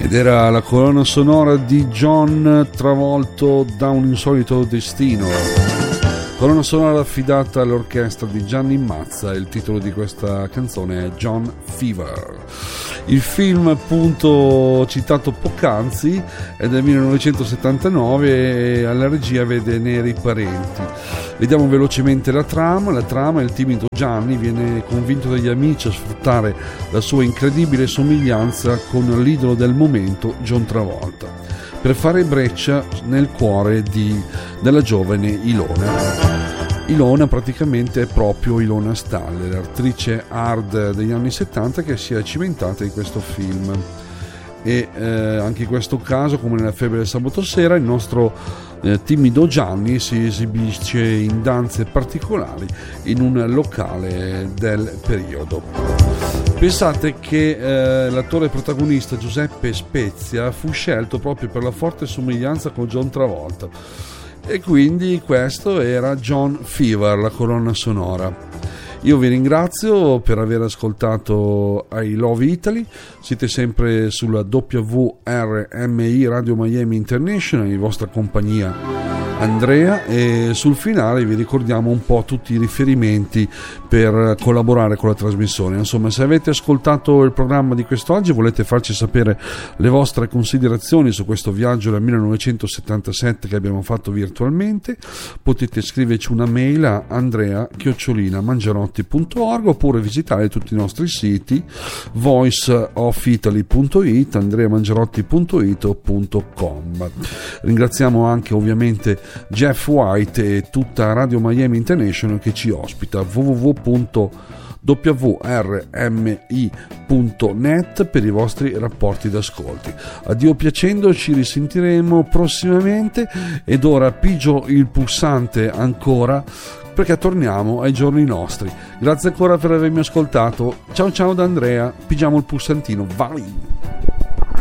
Ed era la colonna sonora di John travolto da un insolito destino. Colonna sonora affidata all'orchestra di Gianni Mazza. Il titolo di questa canzone è John Fever. Il film appunto citato poc'anzi è del 1979 e alla regia vede Neri Parenti. Vediamo velocemente la trama. La trama: il timido Gianni viene convinto dagli amici a sfruttare la sua incredibile somiglianza con l'idolo del momento, John Travolta, per fare breccia nel cuore della giovane Ilona. Ilona praticamente è proprio Ilona Staller, l'attrice hard degli anni 70 che si è cimentata in questo film. E anche in questo caso, come nella Febbre del sabato sera, il nostro timido Gianni si esibisce in danze particolari in un locale del periodo. Pensate che l'attore protagonista Giuseppe Spezia fu scelto proprio per la forte somiglianza con John Travolta, e quindi questo era John Fever, la colonna sonora. Io vi ringrazio per aver ascoltato I Love Italy. Siete sempre sulla WRMI Radio Miami International, in vostra compagnia Andrea, e sul finale vi ricordiamo un po' tutti i riferimenti per collaborare con la trasmissione. Insomma, se avete ascoltato il programma di quest'oggi e volete farci sapere le vostre considerazioni su questo viaggio del 1977 che abbiamo fatto virtualmente, potete scriverci una mail a andrea@mangiarotti.org oppure visitare tutti i nostri siti voiceofitaly.it, andreamangiarotti.it o .com. Ringraziamo anche ovviamente Jeff White e tutta Radio Miami International che ci ospita, www.wrmi.net per i vostri rapporti d'ascolti. Addio piacendo, ci risentiremo prossimamente, ed ora pigio il pulsante ancora perché torniamo ai giorni nostri. Grazie ancora per avermi ascoltato. Ciao ciao da Andrea, pigiamo il pulsantino, vai!